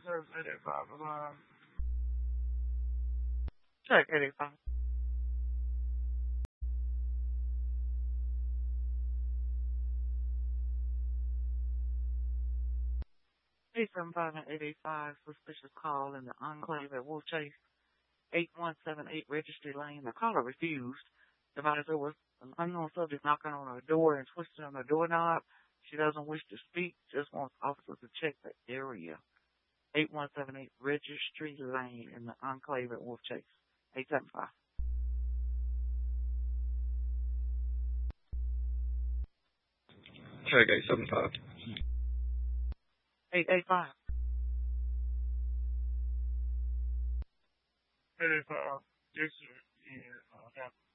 service 885. Check 885. 875 and 885, suspicious call in the enclave at Wolf Chase. 8178 Registry Lane. The caller refused. Advisor was an unknown subject knocking on her door and twisting on the doorknob. She doesn't wish to speak, just wants officers to check the area. 8178 Registry Lane in the enclave at Wolf Chase. 875. Check 875. 885. 885. Yes, sir. Yeah,